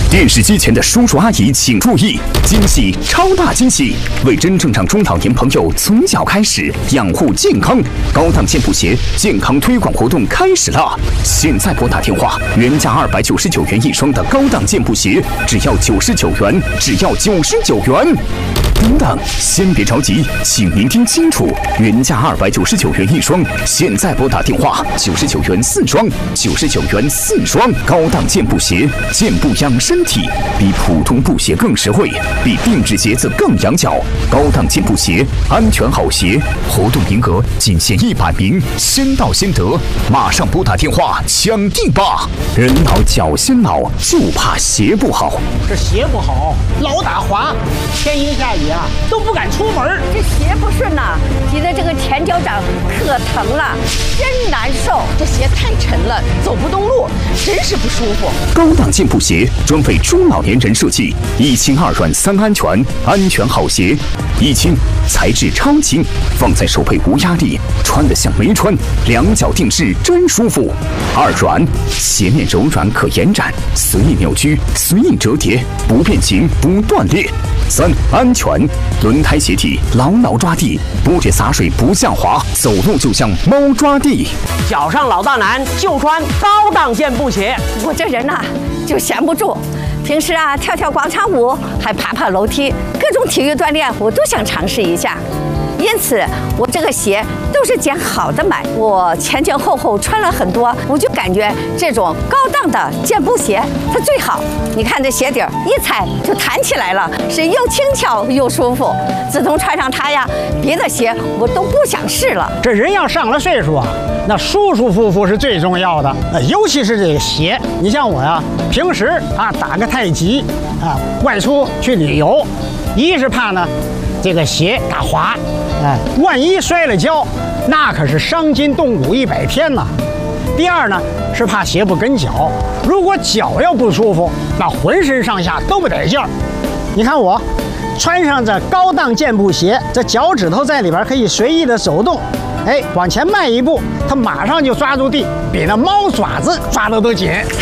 电视机前的叔叔阿姨请注意，惊喜超大惊喜！为真正让中老年朋友从脚开始养护健康，高档健步鞋健康推广活动开始了！现在拨打电话，原价299元一双的高档健步鞋，只要99元，只要99元。等等，先别着急，请您听清楚，原价299元一双，现在拨打电话99元4双，99元4双，高档健步鞋，健步养身体，比普通布鞋更实惠，比定制鞋子更养脚，高档健步鞋，安全好鞋，活动名额仅限100名，先到先得，马上拨打电话抢地吧！人老脚先老，就怕鞋不好。 这鞋不好，老打滑，天阴下雨啊都不敢出门。 这鞋不顺呐，挤得这个前脚掌可疼了，真难受。 这鞋太沉了，走不动路，真是不舒服。 高档健步鞋专为中老年人设计，1轻2软3安全，安全好鞋。1轻材质超轻，放在手背无压力，穿得像没穿，两脚定制真舒服。2软，鞋面柔软可延展，随意扭曲，随意折叠，不变形不断裂。3安全，轮胎鞋底牢牢抓地，不致洒水不下滑，走路就像猫抓地。 脚上老大难，就穿高档健步鞋。 我这人呐，就闲不住。平时啊，跳跳广场舞，还爬爬楼梯，各种体育锻炼我都想尝试一下。因此，我这个鞋都是捡好的买。我前前后后穿了很多，我就感觉这种高档的健步鞋它最好。你看这鞋底儿一踩就弹起来了，是又轻巧又舒服。自从穿上它呀，别的鞋我都不想试了。 这人要上了岁数啊，那舒舒服服是最重要的。尤其是这个鞋，你像我呀，平时啊打个太极啊，外出去旅游，一是怕呢这个鞋打滑，万一摔了跤，那可是伤筋动骨100天呐。第二呢，是怕鞋不跟脚，如果脚要不舒服，那浑身上下都不得劲儿。你看我穿上这高档健步鞋，这脚趾头在里边可以随意的走动，往前迈一步，它马上就抓住地，比那猫爪子抓得都紧。